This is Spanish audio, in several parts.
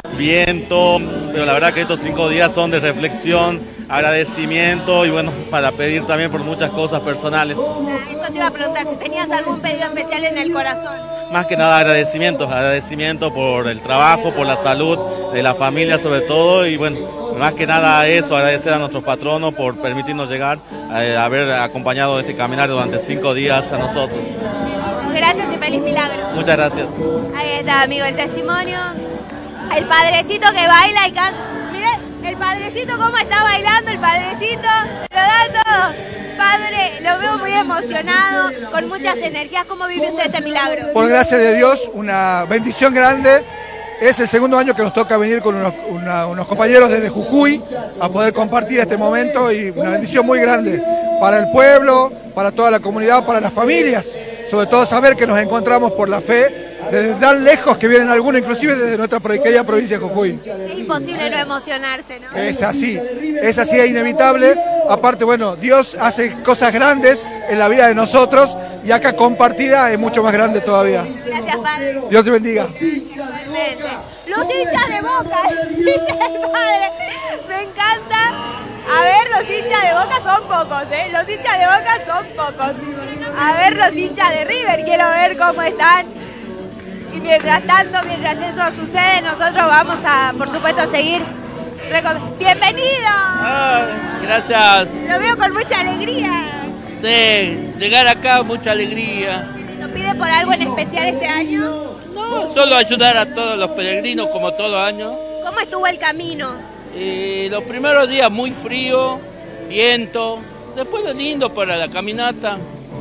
viento, pero la verdad que estos 5 días son de reflexión, agradecimiento y bueno, para pedir también por muchas cosas personales. Esto te iba a preguntar, si tenías algún pedido especial en el corazón. Más que nada agradecimiento por el trabajo, por la salud de la familia sobre todo y bueno, más que nada eso, agradecer a nuestros patronos por permitirnos llegar, haber acompañado este caminar durante 5 días a nosotros. Gracias y feliz milagro. Muchas gracias. Ahí está, amigo, el testimonio. El padrecito que baila y canta. Miren, el padrecito cómo está bailando, el padrecito lo da todo. Padre, lo veo muy emocionado, con muchas energías. ¿Cómo vive usted este milagro? Por gracia de Dios, una bendición grande. Es el segundo año que nos toca venir con unos compañeros desde Jujuy a poder compartir este momento y una bendición muy grande para el pueblo, para toda la comunidad, para las familias. Sobre todo saber que nos encontramos por la fe, desde tan lejos que vienen algunos, inclusive desde nuestra querida provincia de Jujuy. Es imposible no emocionarse, ¿no? Es así, es inevitable. Aparte, bueno, Dios hace cosas grandes en la vida de nosotros y acá compartida es mucho más grande todavía. Gracias, Padre. Dios te bendiga. Igualmente. Los hinchas de Boca, dice el Padre. Me encanta. A ver, los hinchas de Boca son pocos, ¿eh? Los hinchas de Boca son pocos. A ver, los hinchas de River, quiero ver cómo están. Y mientras tanto, mientras eso sucede, nosotros vamos a, por supuesto, seguir. ¡Bienvenido! Gracias. Lo veo con mucha alegría. Sí, llegar acá, mucha alegría. ¿Nos pide por algo en especial este año? No, solo ayudar a todos los peregrinos como todo año. ¿Cómo estuvo el camino? Los primeros días muy frío, viento. Después lindo para la caminata,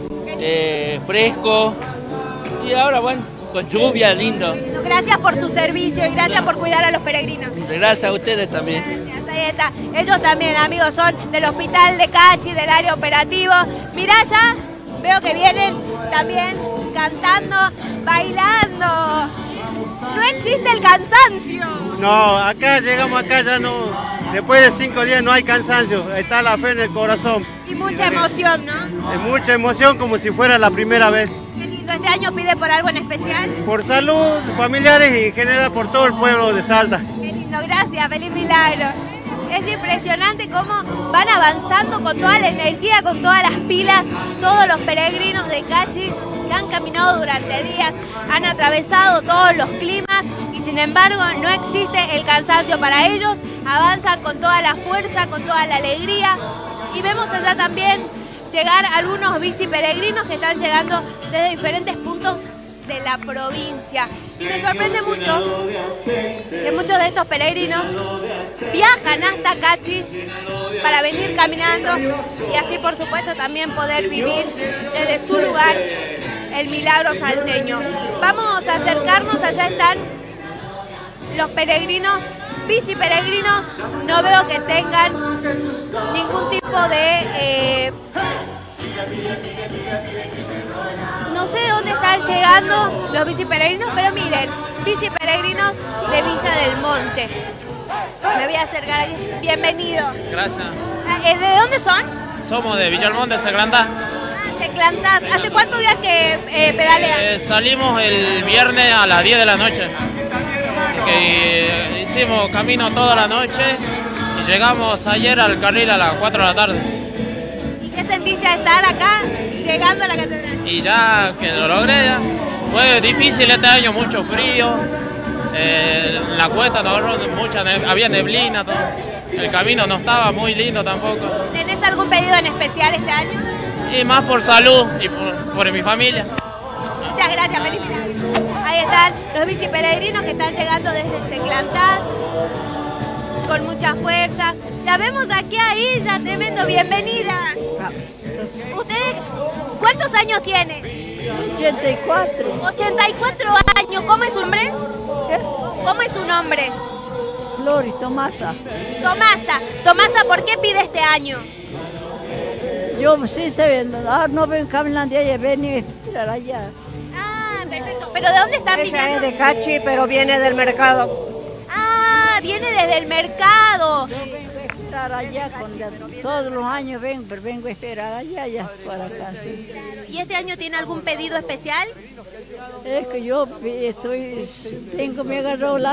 fresco. Y ahora bueno, con lluvia, lindo. Gracias por su servicio y gracias por cuidar a los peregrinos. Gracias a ustedes también. Gracias, ahí está. Ellos también, amigos, son del hospital de Cachi, del área operativo. Mirá ya, veo que vienen también cantando, bailando. No existe el cansancio. No, acá llegamos acá ya no, después de 5 días no hay cansancio, está la fe en el corazón. Y mucha emoción, ¿no? Es mucha emoción como si fuera la primera vez. Qué lindo, ¿este año pide por algo en especial? Por salud, familiares y en general por todo el pueblo de Salta. Qué lindo, gracias, feliz milagro. Es impresionante cómo van avanzando con toda la energía, con todas las pilas, todos los peregrinos de Cachi que han caminado durante días, han atravesado todos los climas y sin embargo no existe el cansancio para ellos, avanzan con toda la fuerza, con toda la alegría y vemos allá también llegar algunos bici peregrinos que están llegando desde diferentes puntos de la provincia. Y me sorprende mucho que muchos de estos peregrinos viajan hasta Cachi para venir caminando y así por supuesto también poder vivir desde su lugar el milagro salteño. Vamos a acercarnos, allá están los peregrinos, bici peregrinos, no veo que tengan ningún tipo de... no sé de dónde están llegando los bici peregrinos, pero miren, bici peregrinos de Villa del Monte. Me voy a acercar aquí. Bienvenido. Gracias. ¿De dónde son? Somos de Villalmonte, Seclantá. Seclantás. ¿Hace cuántos días que pedalean? Salimos el viernes a las 10 de la noche. Hicimos camino toda la noche y llegamos ayer al carril a las 4 de la tarde. ¿Y qué sentís ya estar acá, llegando a la catedral? Y ya que lo logré ya. Fue difícil este año, mucho frío. En la cuesta había neblina, todo. El camino no estaba muy lindo tampoco. ¿Tenés algún pedido en especial este año? Y más por salud y por mi familia. Muchas gracias, feliz milagro. Ahí están los bici peregrinos que están llegando desde Seclantás con mucha fuerza. La vemos aquí a ella, tremendo, bienvenida. ¿Usted cuántos años tiene? 84. 84 años. ¿Cómo es su nombre? ¿Cómo es su nombre? Flori, Tomasa. Tomasa, ¿por qué pide este año? Yo sí sé, no ven caminando allá, ven y esperar allá. Ah, perfecto. ¿Pero de dónde están Ella viniendo? es de Cachi, pero viene del mercado. Ah, viene desde el mercado. Yo vengo a esperar allá, todos los años vengo, pero vengo a esperar allá, ya para acá. Sí. ¿Y este año tiene algún pedido especial? Es que yo me agarró la